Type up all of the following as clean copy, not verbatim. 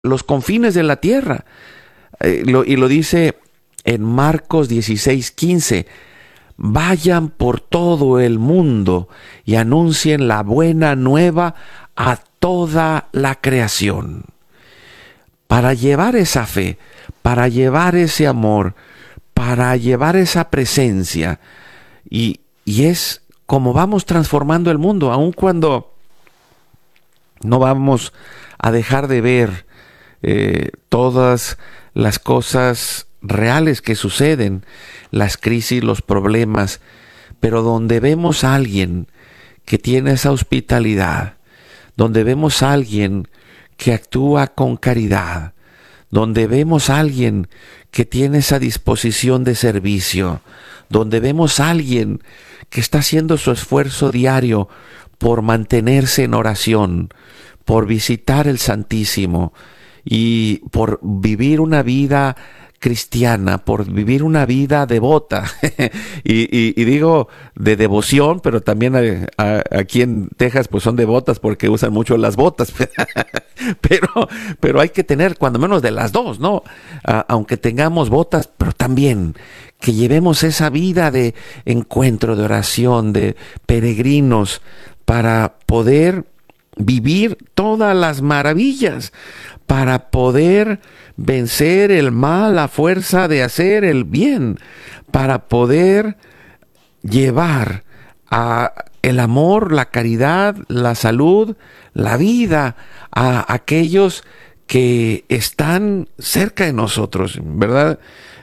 los confines de la tierra. Y lo dice en Marcos 16:15. Vayan por todo el mundo y anuncien la buena nueva a toda la creación. Para llevar esa fe, para llevar ese amor, para llevar esa presencia. Y es como vamos transformando el mundo, aun cuando no vamos a dejar de ver todas las cosas reales que suceden, las crisis, los problemas, pero donde vemos a alguien que tiene esa hospitalidad, donde vemos a alguien que actúa con caridad, donde vemos a alguien que tiene esa disposición de servicio, donde vemos a alguien que está haciendo su esfuerzo diario por mantenerse en oración, por visitar el Santísimo y por vivir una vida cristiana, por vivir una vida devota. y digo de devoción, pero también aquí en Texas pues son devotas porque usan mucho las botas. pero hay que tener cuando menos de las dos, ¿no? Aunque tengamos botas, pero también que llevemos esa vida de encuentro, de oración, de peregrinos, para poder vivir todas las maravillas, para poder vencer el mal a fuerza de hacer el bien, para poder llevar el amor, la caridad, la salud, la vida a aquellos que están cerca de nosotros, ¿verdad?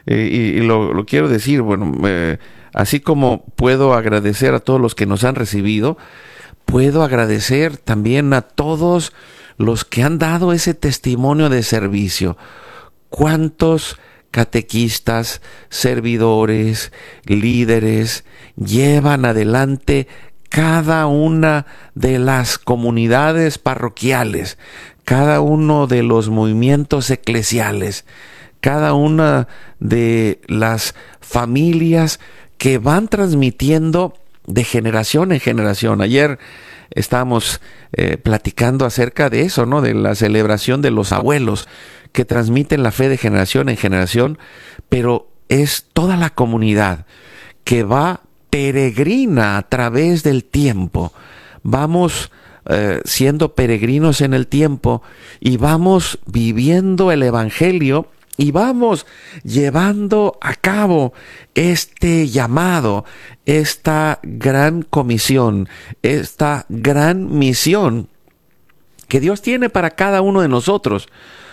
Y lo quiero decir, bueno, así como puedo agradecer a todos los que nos han recibido, puedo agradecer también a todos los que han dado ese testimonio de servicio. ¿Cuántos catequistas, servidores, líderes llevan adelante cada una de las comunidades parroquiales, cada uno de los movimientos eclesiales, cada una de las familias que van transmitiendo de generación en generación? Ayer estábamos platicando acerca de eso, ¿no? De la celebración de los abuelos que transmiten la fe de generación en generación, pero es toda la comunidad que va peregrina a través del tiempo. Vamos siendo peregrinos en el tiempo y vamos viviendo el Evangelio y vamos llevando a cabo este llamado, esta gran comisión, esta gran misión que Dios tiene para cada uno de nosotros.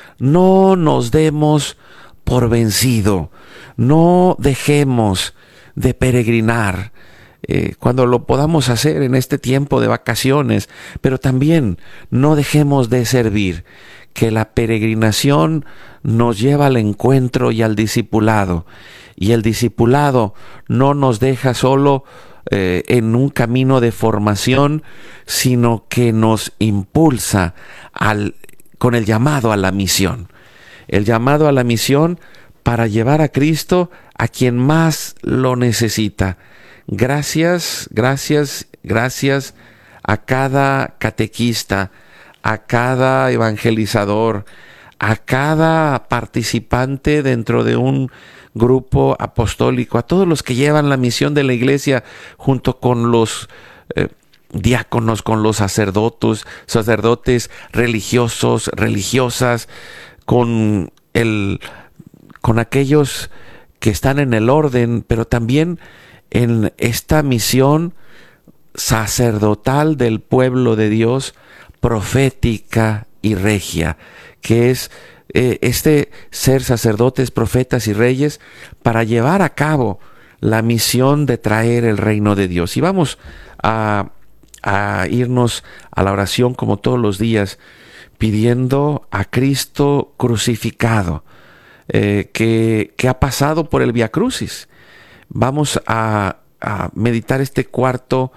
No nos demos por vencido, no dejemos de peregrinar cuando lo podamos hacer en este tiempo de vacaciones, pero también no dejemos de servir, que la peregrinación nos lleva al encuentro y al discipulado, y el discipulado no nos deja solo en un camino de formación, sino que nos impulsa con el llamado a la misión. El llamado a la misión para llevar a Cristo a quien más lo necesita. Gracias, gracias, gracias a cada catequista, a cada evangelizador, a cada participante dentro de un grupo apostólico, a todos los que llevan la misión de la iglesia junto con los diáconos, con los sacerdotes religiosos, religiosas, con aquellos que están en el orden, pero también en esta misión sacerdotal del pueblo de Dios, profética y regia, que es ser sacerdotes, profetas y reyes para llevar a cabo la misión de traer el reino de Dios. Y vamos a irnos a la oración como todos los días, pidiendo a Cristo crucificado, que ha pasado por el Vía Crucis. Vamos a meditar este cuarto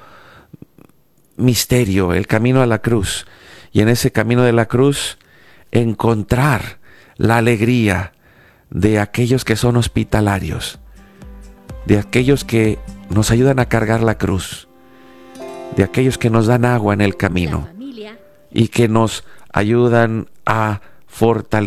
misterio, el camino a la cruz, y en ese camino de la cruz encontrar la alegría de aquellos que son hospitalarios, de aquellos que nos ayudan a cargar la cruz, de aquellos que nos dan agua en el camino y que nos ayudan a fortaleciendo